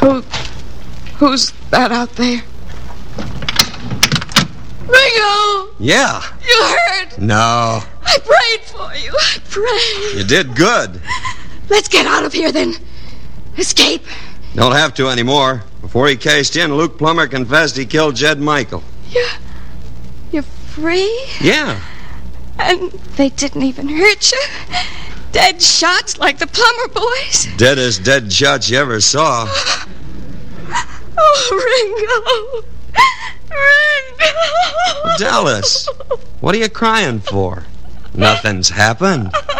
Who's that out there? Ringo! Yeah. You heard? No. I prayed for you. I prayed. You did good. Let's get out of here, then. Escape. Don't have to anymore. Before he cased in, Luke Plummer confessed he killed Jed Michael. You're free? Yeah. And they didn't even hurt you? Dead shots like the Plummer boys? Deadest dead shots you ever saw. Oh, Ringo. Ringo. Dallas, what are you crying for? Nothing's happened.